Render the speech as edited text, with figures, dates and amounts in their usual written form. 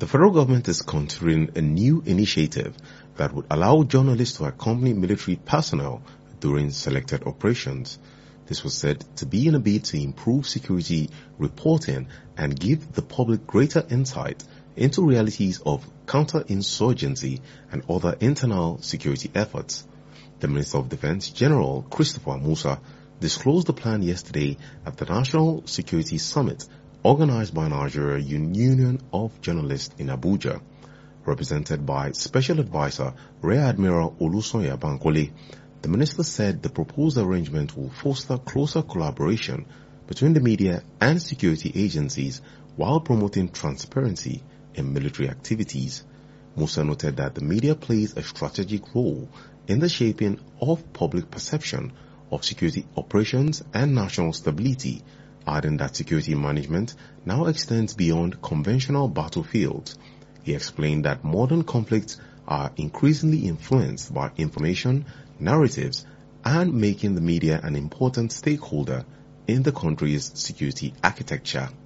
The federal government is considering a new initiative that would allow journalists to accompany military personnel during selected operations. This was said to be in a bid to improve security reporting and give the public greater insight into realities of counterinsurgency and other internal security efforts. The Minister of Defense, General Christopher Musa, disclosed the plan yesterday at the National Security Summit organized by Nigeria Union of Journalists in Abuja. Represented by Special Advisor Rear Admiral Olusoya Bankole, the minister said the proposed arrangement will foster closer collaboration between the media and security agencies while promoting transparency in military activities. Musa noted that the media plays a strategic role in the shaping of public perception of security operations and national stability, adding that security management now extends beyond conventional battlefields. He explained that modern conflicts are increasingly influenced by information, narratives, and making the media an important stakeholder in the country's security architecture.